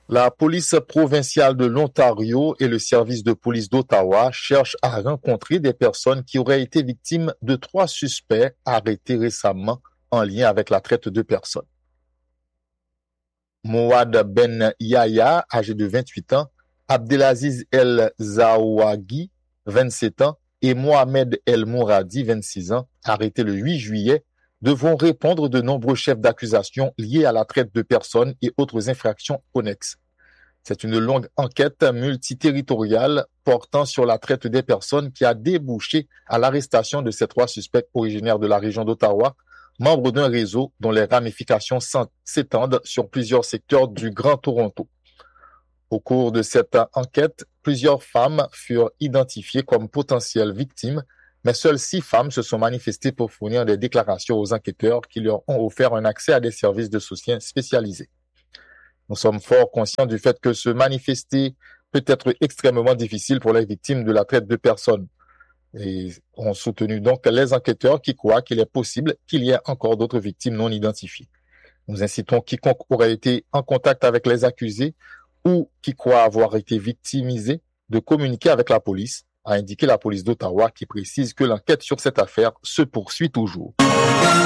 La police provinciale de l'Ontario et le service de police d'Ottawa cherchent à rencontrer des personnes qui auraient été victimes de 3 suspects arrêtés récemment en lien avec la traite de personnes. Mouad Ben Yahya, âgé de 28 ans, Abdelaziz El Zawagi, 27 ans, et Mohamed El Mouradi, 26 ans, arrêtés le 8 juillet, devront répondre de nombreux chefs d'accusation liés à la traite de personnes et autres infractions connexes. C'est une longue enquête multiterritoriale portant sur la traite des personnes qui a débouché à l'arrestation de ces 3 suspects originaires de la région d'Ottawa, membres d'un réseau dont les ramifications s'étendent sur plusieurs secteurs du Grand Toronto. Au cours de cette enquête, plusieurs femmes furent identifiées comme potentielles victimes, mais seules 6 femmes se sont manifestées pour fournir des déclarations aux enquêteurs qui leur ont offert un accès à des services de soutien spécialisés. Nous sommes fort conscients du fait que se manifester peut être extrêmement difficile pour les victimes de la traite de personnes. Et ont soutenu donc les enquêteurs qui croient qu'il est possible qu'il y ait encore d'autres victimes non identifiées. Nous incitons quiconque aurait été en contact avec les accusés ou qui croit avoir été victimisé de communiquer avec la police, a indiqué la police d'Ottawa qui précise que l'enquête sur cette affaire se poursuit toujours.